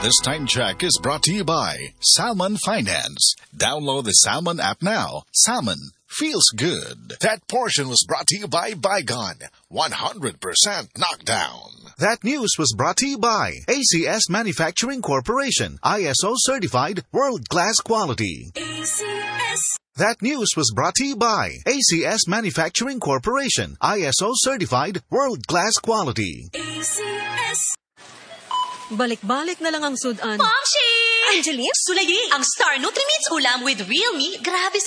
This time check is brought to you by Salmon Finance. Download the Salmon app now. Salmon feels good. That portion was brought to you by Bygone, 100% knockdown. That news was brought to you by ACS Manufacturing Corporation, ISO certified world-class quality. ACS. That news was brought to you by ACS Manufacturing Corporation, ISO certified world-class quality. ACS. Balik-balik na lang ang sudan. Mongshi! Angeline, Sulayi! Ang Star Nutrimits ulam with real meat. Grabe